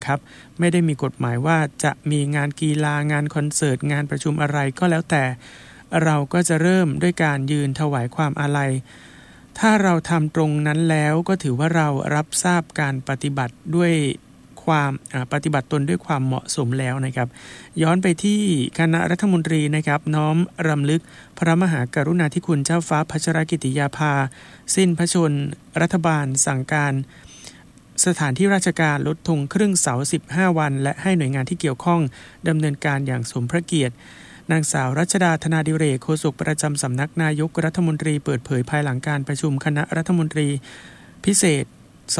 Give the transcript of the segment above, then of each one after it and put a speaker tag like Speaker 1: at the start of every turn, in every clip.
Speaker 1: ครับไม่ได้มีกฎหมายว่าจะมีงานกีฬางานคอนเสิร์ตงานประชุมอะไรก็แล้วแต่เราก็จะเริ่มด้วยการยืนถวายความอาลัยถ้าเราทำตรงนั้นแล้วก็ถือว่าเรารับทราบการปฏิบัติด้วยความปฏิบัติตนด้วยความเหมาะสมแล้วนะครับย้อนไปที่คณะรัฐมนตรีนะครับน้อมรำลึกพระมหากรุณาธิคุณเจ้าฟ้าพัชรกิติยาภาสิ้นพระชนม์รัฐบาลสั่งการสถานที่ราชการลดธงครึ่งเสา15วันและให้หน่วยงานที่เกี่ยวข้องดำเนินการอย่างสมพระเกียรตินางสาวรัชดาธนาดิเรกโฆษกประจำสำนักนายกรัฐมนตรีเปิดเผยภายหลังการประชุมคณะรัฐมนตรีพิเศษ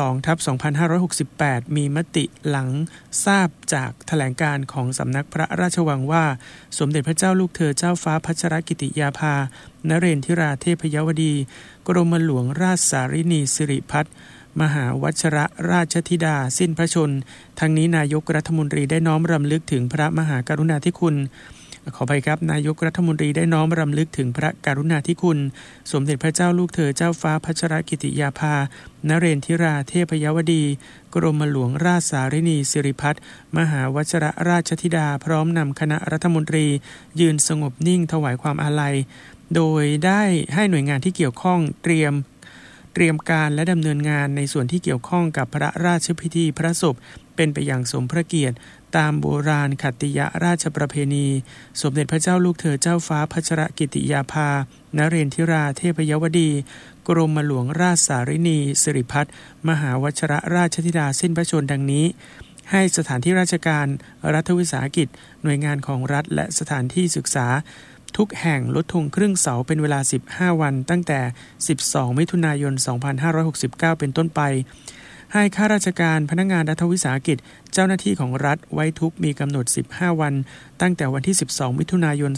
Speaker 1: 2/2568 มีมติหลังทราบจากแถลงการของสำนักพระราชวังว่าสมเด็จพระเจ้าลูกเธอเจ้าฟ้าพัชรกิติยาภานเรนทิราเทพยวดีกรมหลวงราชสารินีสิริพัฒน์มหาวชรราชธิดาสิ้นพระชนม์ทั้งนี้นายกรัฐมนตรีได้น้อมรำลึกถึงพระมหากรุณาธิคุณขออภัยครับนายกรัฐมนตรีได้น้อมรำลึกถึงพระกรุณาธิคุณสมเด็จพระเจ้าลูกเธอเจ้าฟ้าพัชรกิติยาภานเรนทิราเทพยวดีกรมหลวงราชสารินีสิริพัฒน์มหาวชรราชธิดาพร้อมนำคณะรัฐมนตรียืนสงบนิ่งถวายความอาลัยโดยได้ให้หน่วยงานที่เกี่ยวข้องเตรียมการและดำเนินงานในส่วนที่เกี่ยวข้องกับพระราชพิธีพระศพเป็นไปอย่างสมพระเกียรติตามโบราณขัตติยราชประเพณีสมเด็จพระเจ้าลูกเธอเจ้าฟ้าพัชรกิติยาภานเรนทิราเทพยวดีกรมหลวงราชสารินีสิริพัฒน์มหาวชรราชธิดาสิ้นพระชนม์ดังนี้ให้สถานที่ราชการรัฐวิสาหกิจหน่วยงานของรัฐและสถานที่ศึกษาทุกแห่งลดธงครึ่งเสาเป็นเวลา15วันตั้งแต่12มิถุนายน2569เป็นต้นไปให้ข้าราชการพนักงานรัฐวิสาหกิจเจ้าหน้าที่ของรัฐไว้ทุกมีกำหนด15วันตั้งแต่วันที่12มิถุนายน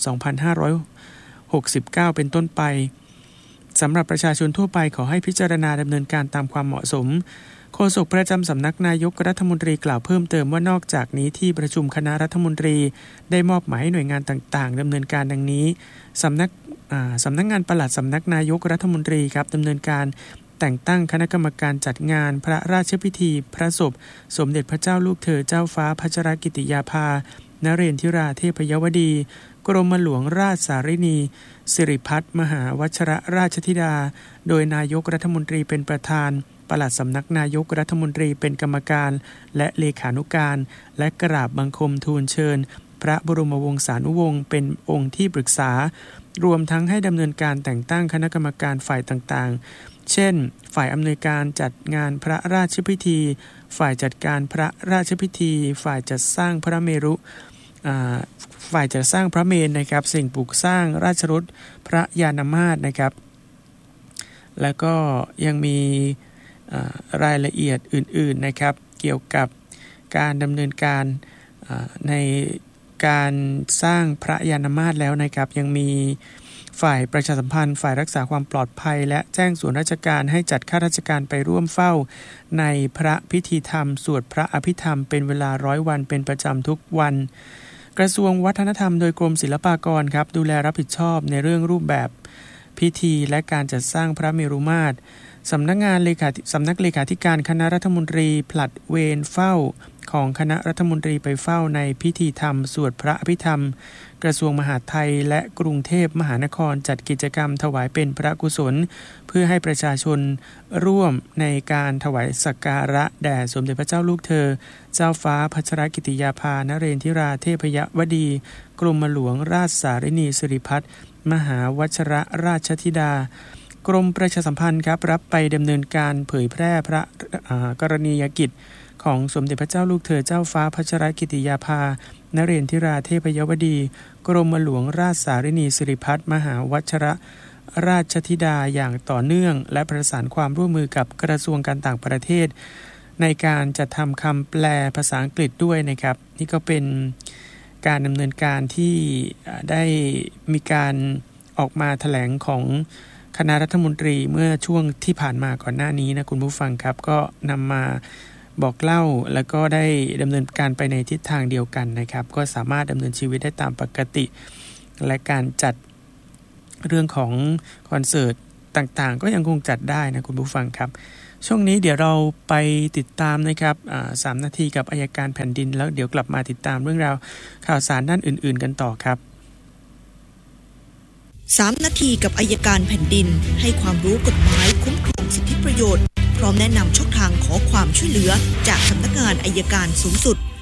Speaker 1: 2569เป็นต้นไปสำหรับประชาชนทั่วไปขอให้พิจารณาดำเนินการตามความเหมาะสมโฆษกประจำสำนักนายกรัฐมนตรีกล่าวเพิ่มเติมว่านอกจากนี้ที่ประชุมคณะรัฐมนตรีได้มอบหมายให้หน่วยงานต่างๆดำเนินการดังนี้สำนักงานปลัดสำนักนายกรัฐมนตรีครับดำเนินการแต่งตั้งคณะกรรมการจัดงานพระราชพิธีพระศพสมเด็จพระเจ้าลูกเธอเจ้าฟ้าพัชรกิติยาภานเรนทิราเทพยวดีกรมหลวงราชสารินีสิริพัฒน์มหาวชรราชธิดาโดยนายกรัฐมนตรีเป็นประธานปลัดสำนักนายกรัฐมนตรีเป็นกรรมการและเลขานุการและกราบบังคมทูลเชิญพระบรมวงศานุวงศ์เป็นองค์ที่ปรึกษารวมทั้งให้ดำเนินการแต่งตั้งคณะกรรมการฝ่ายต่างๆเช่นฝ่ายอำนวยการจัดงานพระราชพิธีฝ่ายจัดการพระราชพิธีฝ่ายจัดสร้างพระเมรุฝ่ายจัดสร้างพระเมรุนะครับสิ่งปลูกสร้างราชรถพระยานมาศนะครับแล้วก็ยังมีรายละเอียดอื่นๆนะครับเกี่ยวกับการดำเนินการในการสร้างพระยานมาศแล้วนะครับยังมีฝ่ายประชาสัมพันธ์ฝ่ายรักษาความปลอดภัยและแจ้งส่วนราชการให้จัดข้าราชการไปร่วมเฝ้าในพระพิธีธรรมสวดพระอภิธรรมเป็นเวลา100วันเป็นประจำทุกวันกระทรวงวัฒนธรรมโดยกรมศิลปากรครับดูแลรับผิดชอบในเรื่องรูปแบบพิธีและการจัดสร้างพระเมรุมาตรสำนักเลขาธิการคณะรัฐมนตรีผลัดเวรเฝ้าของคณะรัฐมนตรีไปเฝ้าในพิธีธรรมสวดพระอภิธรรมกระทรวงมหาดไทยและกรุงเทพมหานครจัดกิจกรรมถวายเป็นพระกุศลเพื่อให้ประชาชนร่วมในการถวายสักการะแด่สมเด็จพระเจ้าลูกเธอเจ้าฟ้าพัชรกิติยาภานเรนทิราเทพยวดีกรมหลวงราชสารินีสิริพัฒน์มหาวชรราชธิดากรมประชาสัมพันธ์ครับรับไปดำเนินการเผยแพร่พระกรณียกิจของสมเด็จพระเจ้าลูกเธอเจ้าฟ้าพัชรกิติยาภานเรนทิราเทพยวดีกรมหลวงราชสารินีสิริพัฒน์มหาวชรราชธิดาอย่างต่อเนื่องและประสานความร่วมมือกับกระทรวงการต่างประเทศในการจัดทำคำแปลภาษาอังกฤษด้วยนะครับนี่ก็เป็นการดำเนินการที่ได้มีการออกมาแถลงของคณะรัฐมนตรีเมื่อช่วงที่ผ่านมาก่อนหน้านี้นะคุณผู้ฟังครับก็นำมาบอกเล่าแล้วก็ได้ดำเนินการไปในทิศทางเดียวกันนะครับก็สามารถดำเนินชีวิตได้ตามปกติและการจัดเรื่องของคอนเสิร์ตต่างๆก็ยังคงจัดได้นะคุณผู้ฟังครับช่วงนี้เดี๋ยวเราไปติดตามนะครับ3 นาทีกับอัยการแผ่นดินแล้วเดี๋ยวกลับมาติดตามเรื่องราวข่าวสารด้านอื่นๆกันต่อครับ
Speaker 2: 3 นาทีกับอัยการแผ่นดินให้ความรู้กฎหมายคุ้มครองสิทธิประโยชน์พร้อมแนะนำช่องทางขอความช่วยเหลือจากสำนักงานอัยการสูงสุด